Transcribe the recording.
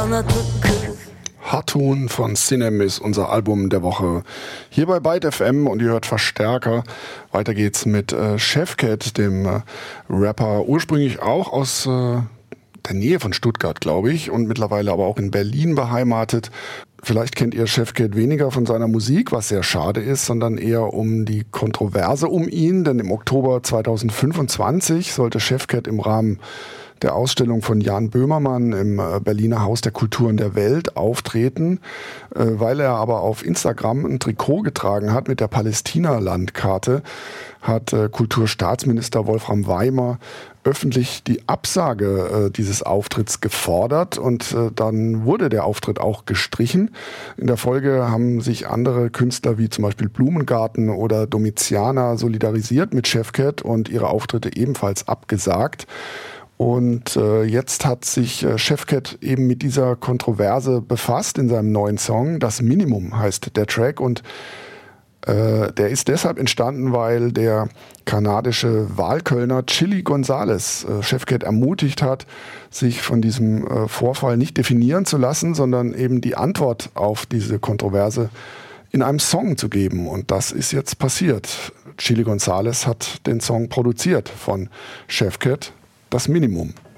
Hatun von Sinem ist unser Album der Woche hier bei Byte FM und ihr hört Verstärker. Weiter geht's mit Chefcat, dem Rapper, ursprünglich auch aus der Nähe von Stuttgart, glaube ich, und mittlerweile aber auch in Berlin beheimatet. Vielleicht kennt ihr Chefcat weniger von seiner Musik, was sehr schade ist, sondern eher um die Kontroverse um ihn, denn im Oktober 2025 sollte Chefcat im Rahmen der Ausstellung von Jan Böhmermann im Berliner Haus der Kulturen der Welt auftreten, weil er aber auf Instagram ein Trikot getragen hat mit der Palästina-Landkarte, hat Kulturstaatsminister Wolfram Weimer öffentlich die Absage dieses Auftritts gefordert und dann wurde der Auftritt auch gestrichen. In der Folge haben sich andere Künstler wie zum Beispiel Blumengarten oder Domiziana solidarisiert mit Chefcat und ihre Auftritte ebenfalls abgesagt. Und jetzt hat sich Chefcat eben mit dieser Kontroverse befasst in seinem neuen Song. Das Minimum heißt der Track und der ist deshalb entstanden, weil der kanadische Wahlkölner Chili Gonzales Chefcat ermutigt hat, sich von diesem Vorfall nicht definieren zu lassen, sondern eben die Antwort auf diese Kontroverse in einem Song zu geben. Und das ist jetzt passiert. Chili Gonzales hat den Song produziert von Chefcat. Das Minimum.